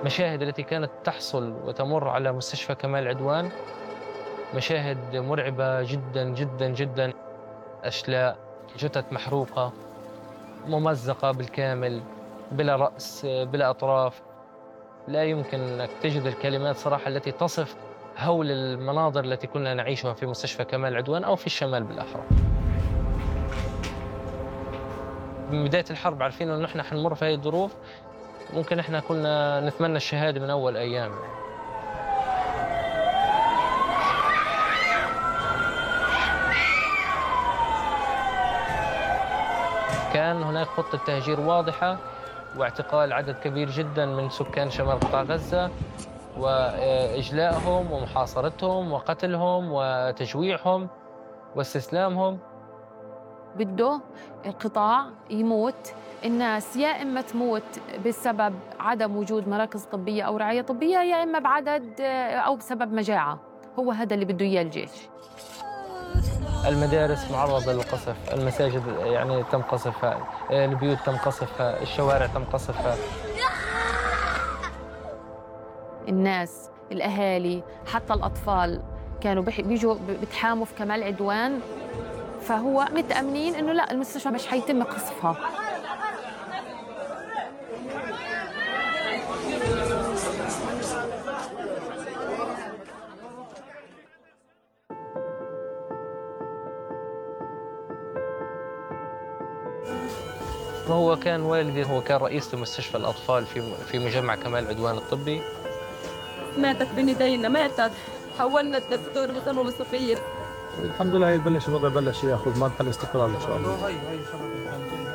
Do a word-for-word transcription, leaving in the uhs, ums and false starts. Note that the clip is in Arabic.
المشاهد التي كانت تحصل وتمر على مستشفى كمال عدوان مشاهد مرعبة جدًا، جدًا، جدًا. أشلاء، جثث محروقة، ممزقة بالكامل، بلا رأس، بلا أطراف. لا يمكن أنك تجد الكلمات صراحة التي تصف هول المناظر التي كنا نعيشها في مستشفى كمال عدوان أو في الشمال بالأحرى. من بداية الحرب عارفين إنه نحن حنمر في هاي الظروف، ممكن إحنا كنا نتمنى الشهادة من أول أيام يعني. كان هناك خطة تهجير واضحة واعتقال عدد كبير جدًا من سكان شمال قطاع غزة وإجلائهم ومحاصرتهم وقتلهم وتجويعهم واستسلامهم. بده القطاع يموت، الناس يا إما تموت بسبب عدم وجود مراكز طبية أو رعاية طبية، يا إما بعدد أو بسبب مجاعة. هو هذا اللي بده إياه الجيش. المدارس معرضة للقصف، المساجد يعني تم قصفها، البيوت تم قصفها، الشوارع تم قصفها. الناس، الأهالي، حتى الأطفال كانوا بيجوا بيتحاموا في كمال عدوان، فهو متأمنين إنه لا، المستشفى مش حيتم قصفها. وهو كان والدي هو كان رئيس لمستشفى الأطفال في في مجمع كمال عدوان الطبي. ماتت بين ايدينا، ماتت. حولنا الدكتور بسموه بالصفير. الحمد لله، يبلش الوضع بلش ياخذ مرحله استقرار ان شاء الله.